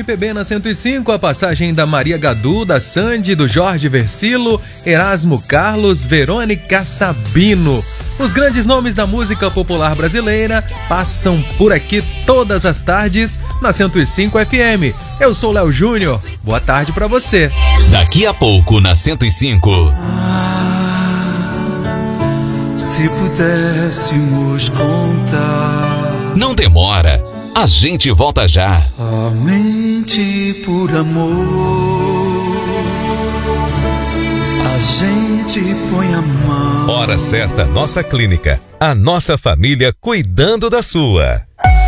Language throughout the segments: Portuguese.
MPB na 105, a passagem da Maria Gadu, da Sandy, do Jorge Versilo, Erasmo Carlos, Verônica Sabino. Os grandes nomes da música popular brasileira passam por aqui todas as tardes na 105 FM. Eu sou Léo Júnior, boa tarde pra você. Daqui a pouco na 105. Se pudéssemos contar. Não demora, a gente volta já. Somente por amor a gente põe a mão. Hora certa, nossa clínica, a nossa família cuidando da sua.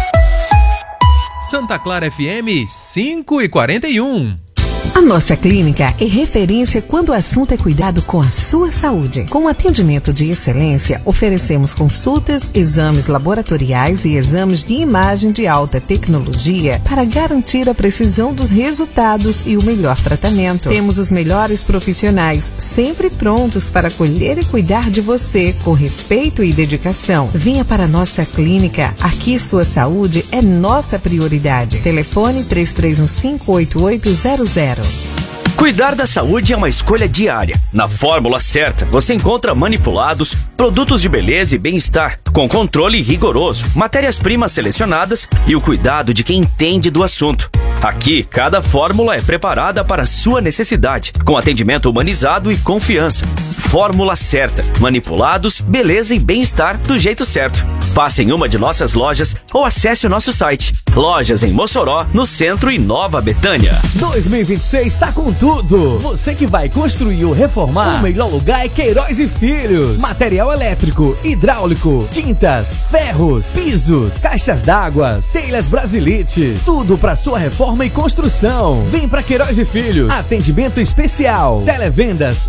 Santa Clara FM 5h41. A nossa clínica é referência quando o assunto é cuidado com a sua saúde. Com atendimento de excelência, oferecemos consultas, exames laboratoriais e exames de imagem de alta tecnologia para garantir a precisão dos resultados e o melhor tratamento. Temos os melhores profissionais sempre prontos para acolher e cuidar de você com respeito e dedicação. Venha para a nossa clínica. Aqui sua saúde é nossa prioridade. Telefone 3315-8800. Cuidar da saúde é uma escolha diária. Na fórmula certa, você encontra manipulados, produtos de beleza e bem-estar, com controle rigoroso, matérias-primas selecionadas e o cuidado de quem entende do assunto. Aqui, cada fórmula é preparada para a sua necessidade, com atendimento humanizado e confiança. Fórmula certa, manipulados, beleza e bem-estar do jeito certo. Passe em uma de nossas lojas ou acesse o nosso site. Lojas em Mossoró, no centro e Nova Betânia. 2026 está com tudo. Você que vai construir ou reformar, o melhor lugar é Queiroz e Filhos. Material elétrico, hidráulico, tintas, ferros, pisos, caixas d'água, telhas Brasilite. Tudo para sua reforma e construção. Vem para Queiroz e Filhos. Atendimento especial. Televendas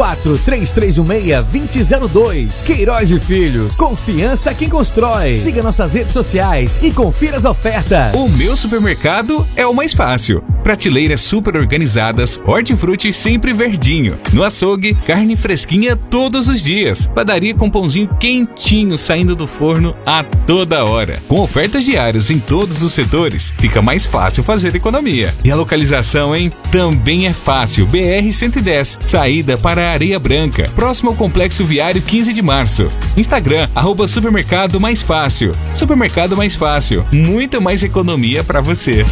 843316-2002. Queiroz e Filhos. Confiança quem constrói. Siga nossas redes sociais e confira as ofertas. O meu supermercado é o mais fácil. Prateleiras super organizadas, hortifruti sempre verdinho. No açougue, carne fresquinha todos os dias. Padaria com pãozinho quentinho saindo do forno a toda hora. Com ofertas diárias em todos os setores, fica mais fácil fazer economia. E a localização, hein? Também é fácil. BR-110, saída para Areia Branca, próximo ao Complexo Viário 15 de Março. Instagram, @supermercado mais fácil. Supermercado mais fácil. Muita mais economia para você.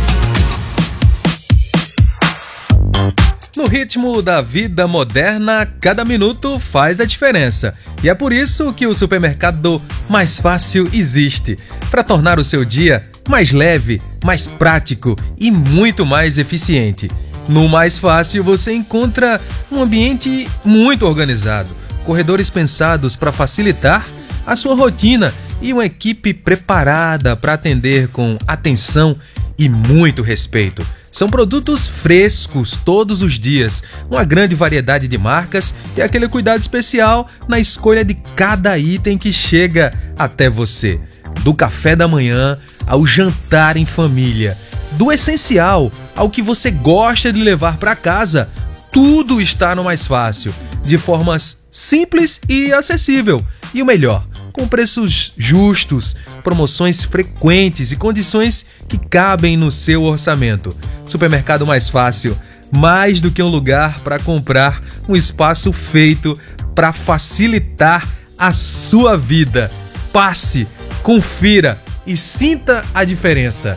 No ritmo da vida moderna, cada minuto faz a diferença. E é por isso que o supermercado Mais Fácil existe, para tornar o seu dia mais leve, mais prático e muito mais eficiente. No Mais Fácil você encontra um ambiente muito organizado, corredores pensados para facilitar a sua rotina e uma equipe preparada para atender com atenção e muito respeito. São produtos frescos todos os dias, uma grande variedade de marcas e aquele cuidado especial na escolha de cada item que chega até você. Do café da manhã ao jantar em família, do essencial ao que você gosta de levar para casa, tudo está no Mais Fácil, de formas simples e acessível. E o melhor, com preços justos, promoções frequentes e condições que cabem no seu orçamento. Supermercado Mais Fácil, mais do que um lugar para comprar, um espaço feito para facilitar a sua vida. Passe, confira e sinta a diferença.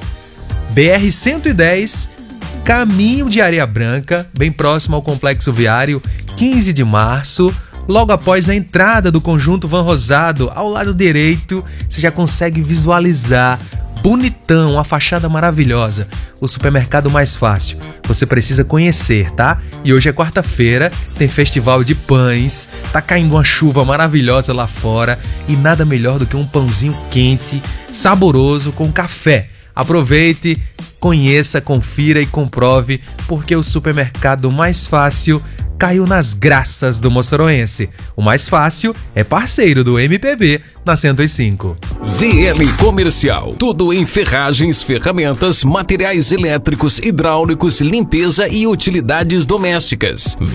BR-110, caminho de Areia Branca, bem próximo ao Complexo Viário 15 de Março, logo após a entrada do Conjunto Van Rosado, ao lado direito, você já consegue visualizar bonitão, uma fachada maravilhosa, o supermercado Mais Fácil. Você precisa conhecer, tá? E hoje é quarta-feira, tem festival de pães, tá caindo uma chuva maravilhosa lá fora e nada melhor do que um pãozinho quente, saboroso com café. Aproveite, conheça, confira e comprove, porque o supermercado Mais Fácil caiu nas graças do moçoroense. O Mais Fácil é parceiro do MPB na 105. VM Comercial. Tudo em ferragens, ferramentas, materiais elétricos, hidráulicos, limpeza e utilidades domésticas.